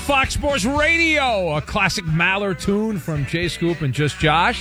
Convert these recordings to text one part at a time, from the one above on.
Fox Sports Radio, a classic Maller tune from Jay Scoop and Just Josh.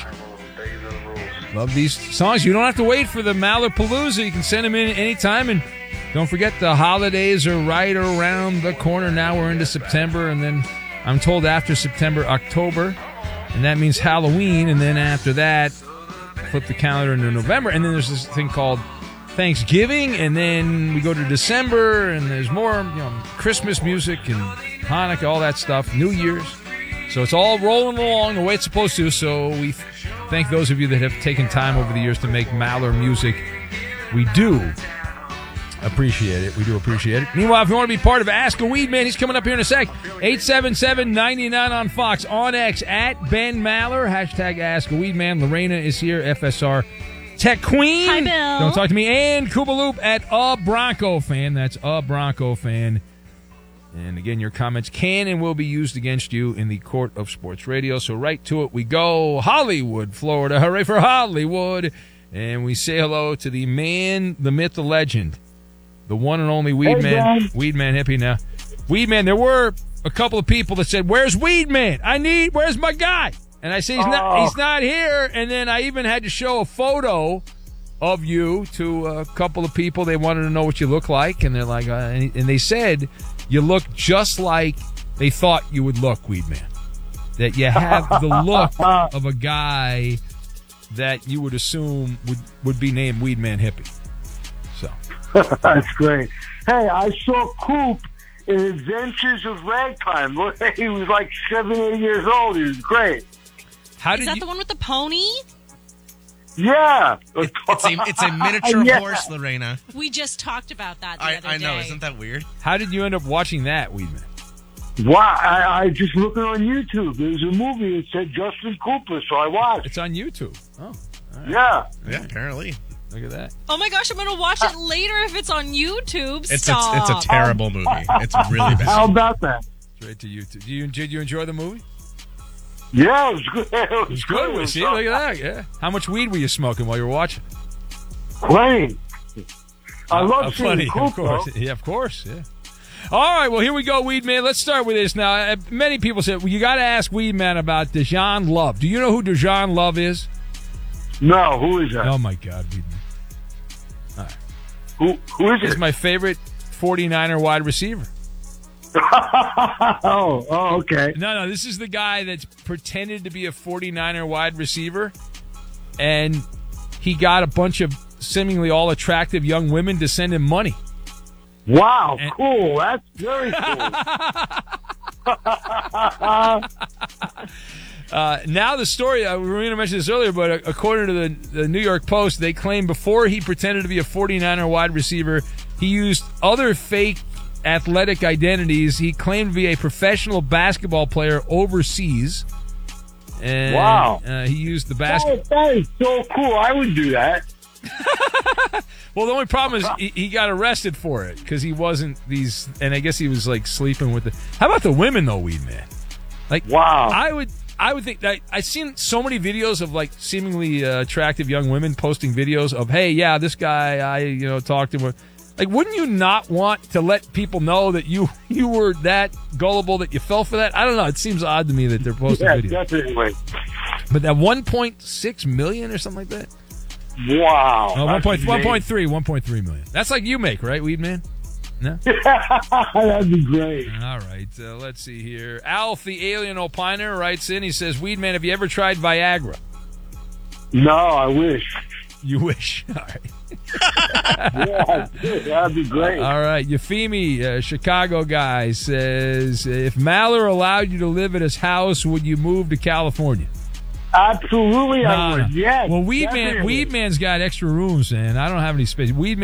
Love these songs. You don't have to wait for the Maller Palooza. You can send them in anytime. And don't forget, the holidays are right around the corner. Now we're into September, and then I'm told after September, October, and that means Halloween. And then after that, flip the calendar into November, and then there's this thing called Thanksgiving, and then we go to December, and there's more, Christmas music and Hanukkah, all that stuff, New Year's. So it's all rolling along the way it's supposed to. So we thank those of you that have taken time over the years to make Maller music. We do appreciate it. We do appreciate it. Meanwhile, if you want to be part of Ask a Weed Man, he's coming up here in a sec. 877-99 on Fox, on X, at Ben Maller, hashtag Ask a Weed Man. Lorena is here, FSR Tech Queen. Hi, Bill. Don't talk to me. And Koopaloop at A Bronco Fan. That's A Bronco Fan. And again, your comments can and will be used against you in the court of sports radio. So right to it we go. Hollywood, Florida. Hooray for Hollywood. And we say hello to the man, the myth, the legend, the one and only Weed Man. Weed Man hippie now. Weed Man, there were a couple of people that said, where's Weed Man? Where's my guy? And I say, he's not here. And then I even had to show a photo of you to a couple of people. They wanted to know what you look like. And they're like, and they said, you look just like they thought you would look, Weed Man. That you have the look of a guy that you would assume would be named Weed Man Hippie. So that's great. Hey, I saw Coop in Adventures of Ragtime. He was like 7, 8 years old. He was great. Is that the one with the pony? Yeah. It's a miniature horse, Lorena. We just talked about that the other day. I know. Isn't that weird? How did you end up watching that, Weed Man? Wow, I just looking on YouTube. There was a movie that said Justin Cooper, so I watched. It's on YouTube. Oh, all right. Yeah, apparently. Look at that. Oh my gosh, I'm going to watch it later if it's on YouTube. It's a terrible movie. It's really bad. How about that? Straight to YouTube. Did you enjoy the movie? Yeah, it was good. It was good. See, look at that. Yeah. How much weed were you smoking while you were watching? Plenty. I love seeing Cooper. Of course. Yeah, of course. Yeah. All right, well, here we go, Weed Man. Let's start with this now. Many people said, you got to ask Weed Man about Dejan Love. Do you know who Dejan Love is? No, who is that? Oh, my God, Weed Man. All right. Who is it? He's my favorite 49er wide receiver. Oh, okay. No, this is the guy that's pretended to be a 49er wide receiver, and he got a bunch of seemingly all attractive young women to send him money. Wow, cool. That's very cool. Now the story, we were going to mention this earlier, but according to the New York Post, they claim before he pretended to be a 49er wide receiver, he used other fake athletic identities. He claimed to be a professional basketball player overseas. And, wow. He used the basketball. That is so cool. I would do that. Well, the only problem is he got arrested for it because he wasn't these, and I guess he was like sleeping with the. How about the women though, Weed Man? Like, wow. I would think that I've seen so many videos of like seemingly attractive young women posting videos of, hey, yeah, this guy I talked to him. Like, wouldn't you not want to let people know that you were that gullible that you fell for that? I don't know. It seems odd to me that they're posting videos. Yeah, definitely. But that 1.6 million or something like that. Wow. 1.3 million. That's like you make, right, Weed Man? No? That'd be great. All right. Let's see here. Alf, the alien opiner, writes in. He says, Weed Man, have you ever tried Viagra? No, I wish. You wish. All right. Yeah, that'd be great. All right. Euphemi, Chicago guy, says, if Maller allowed you to live at his house, would you move to California? Absolutely, I would. Yes. Well, Weed Man's got extra rooms, and I don't have any space. Weed Man